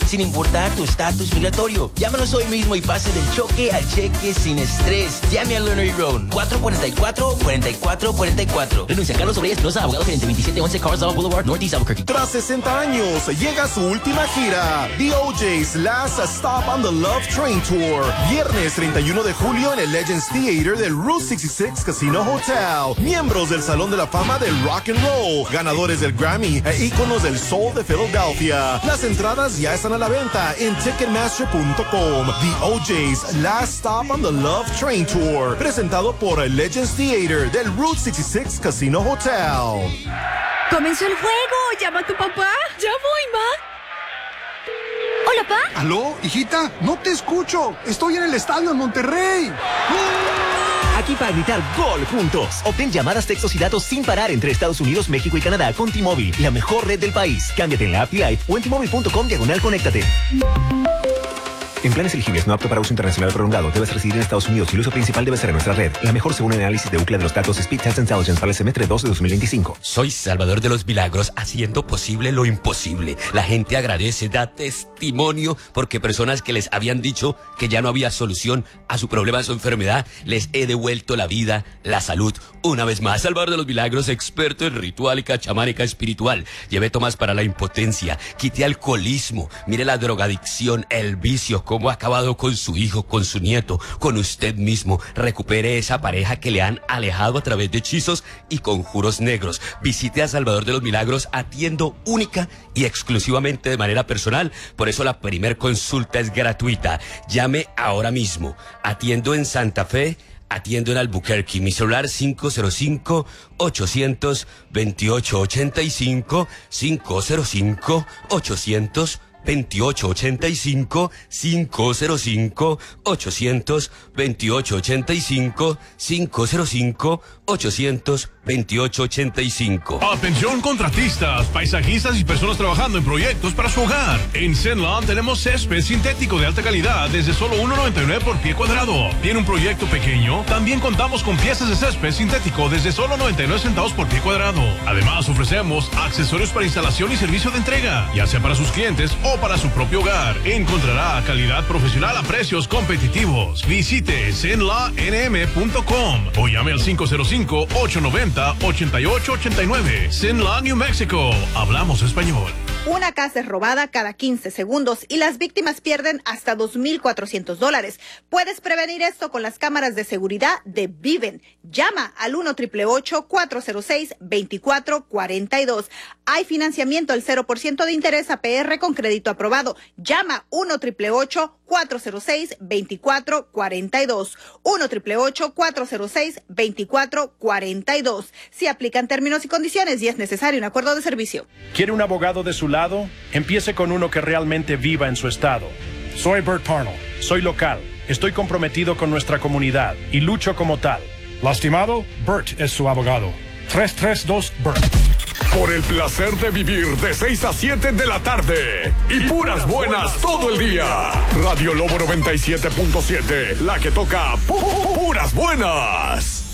sin importar tu estatus migratorio. Llámanos hoy mismo y pase del choque al cheque sin estrés. Llame a Lerner y Roan, 444-4444. Renuncia a Carlos Reyes Rosa, abogado gerente 2711 Carswell Boulevard, Northeast Albuquerque. Tras 60 años, llega su última gira, The OJ's Last Stop on the Love Train Tour. Viernes 31 de julio en el Legends Theater del Route 66 Casino Hotel. Miembros del Salón de la Fama del Rock and Roll, ganadores del Grammy e íconos del soul de Philadelphia. Las entradas ya están a la venta en Ticketmaster.com. The OJ's Last Stop on the Love Train Tour, presentado por el Legends Theater del Route 66 Casino Hotel. ¡Comenzó el juego! ¡Llama a tu papá! ¡Ya voy, ma! ¿Hola, pa? ¿Aló, hijita? No te escucho. Estoy en el estadio en Monterrey. Aquí para gritar gol juntos. Obtén llamadas, textos y datos sin parar entre Estados Unidos, México y Canadá con T-Mobile, la mejor red del país. Cámbiate en la app Live o en T-Mobile.com/conéctate. En planes elegibles no apto para uso internacional prolongado, debes residir en Estados Unidos y el uso principal debe ser en nuestra red. La mejor según el análisis de UCLA de los datos Speed Test Intelligence para el semestre 2 de 2025. Soy Salvador de los Milagros, haciendo posible lo imposible. La gente agradece, da testimonio, porque personas que les habían dicho que ya no había solución a su problema, a su enfermedad, les he devuelto la vida, la salud. Una vez más, Salvador de los Milagros, experto en rituálica, chamánica, espiritual. Llevé tomas para la impotencia, quité alcoholismo, mire la drogadicción, el vicio, cómo ha acabado con su hijo, con su nieto, con usted mismo. Recupere esa pareja que le han alejado a través de hechizos y conjuros negros. Visite a Salvador de los Milagros, atiendo única y exclusivamente de manera personal. Por eso la primer consulta es gratuita. Llame ahora mismo. Atiendo en Santa Fe, atiendo en Albuquerque. Mi celular 505-800-2885, 505-800-2885, 505-800-2885, 505-800-2885. Atención contratistas, paisajistas y personas trabajando en proyectos para su hogar. En Zenland tenemos césped sintético de alta calidad desde solo $1.99 por pie cuadrado. ¿Tiene un proyecto pequeño? También contamos con piezas de césped sintético desde solo 99 centavos por pie cuadrado. Además ofrecemos accesorios para instalación y servicio de entrega, ya sea para sus clientes o para su propio hogar. Encontrará calidad profesional a precios competitivos. Visite zenlanm.com o llame al 505-890-8889. Zenla, New Mexico. Hablamos español. Una casa es robada cada 15 segundos y las víctimas pierden hasta $2,400. Puedes prevenir esto con las cámaras de seguridad de Viven. Llama al 1-888-406-2442. Hay financiamiento al 0% de interés APR con crédito aprobado. Llama 1-888-406-2442. 1-888-406-2442. Si aplican términos y condiciones y es necesario un acuerdo de servicio. ¿Quiere un abogado de su lado? Empiece con uno que realmente viva en su estado. Soy Bert Parnell. Soy local. Estoy comprometido con nuestra comunidad y lucho como tal. ¿Lastimado? Bert es su abogado. 332-BERT. Por el placer de vivir de 6 a 7 de la tarde. Y puras buenas todo el día. Radio Lobo 97.7, la que toca puras buenas.